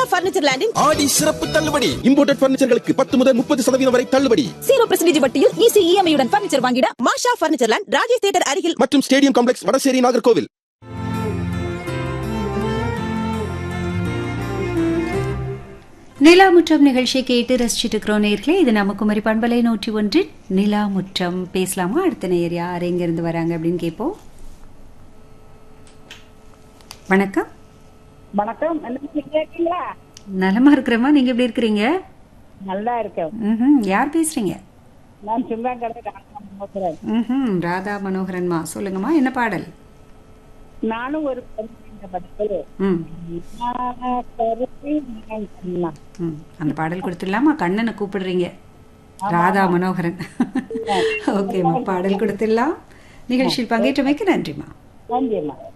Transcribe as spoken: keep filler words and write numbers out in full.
மாஷா furniture லேண்டின் ஆடி சிறப்பு தள்ளுபடி. Imported பர்னிச்சர்களுக்கு பத்து முதல் முப்பது சதவீதம் வரை தள்ளுபடி. ஜீரோ பர்சன்டேஜ் வட்டியில் ஈஸி இஎம்ஐயுடன் பர்னிச்சர் வாங்கிட மாஷா பர்னிச்சர் லேண்ட் ராஜேஷ் தியேட்டர் அருகில் மற்றும் ஸ்டேடியம் காம்ப்ளெக்ஸ் வடசேரி நாகர்கோவில். நிலாமுற்றம் நிகழ்ச்சியை கேட்டு ரசிச்சுட்டு இருக்கிறோம் நேர்களே. இது நம்ம குமரி பண்பலை நூற்றி ஒன்றில் நிலாமுற்றம். பேசலாமா? அடுத்த நேயர் யார் எங்கிருந்து வராங்க அப்படின்னு கேட்போம். வணக்கம். வணக்கம். கேட்கீங்களா? நலமா இருக்கிறமா, நீங்க எப்படி இருக்கிறீங்க? நல்லா இருக்கேன். ம், யார் பேசுறீங்க? நான் சிங்காங்கடை ராதா மனோகரன். ம், ராதா மனோகரன்மா, சொல்லுங்கம்மா, என்ன பாடல்? நானும் ஒரு பதில். ம் ம், அந்த பாடல் கொடுத்துடலாமா? கண்ணனை கூப்பிடுறீங்க, ராதா மனோகரன். ஓகேம்மா, பாடல் கொடுத்துடலாம். நிகழ்ச்சியில் பங்கேற்றமைக்கு நன்றிம்மா. நன்றிம்மா.